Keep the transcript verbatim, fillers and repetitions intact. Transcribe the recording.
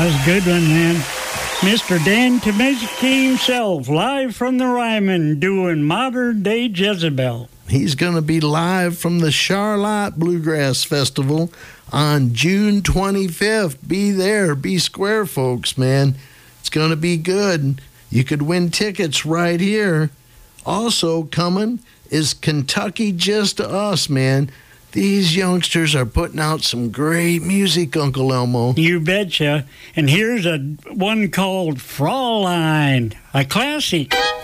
was a good one, man. Mister Dan Tomiski himself, live from the Ryman, doing Modern Day Jezebel. He's going to be live from the Charlotte Bluegrass Festival on June twenty-fifth. Be there. Be square, folks, man. It's going to be good. You could win tickets right here. Also coming is Kentucky Just Us, man. These youngsters are putting out some great music, Uncle Elmo. You betcha. And here's a one called Fraulein, a classic.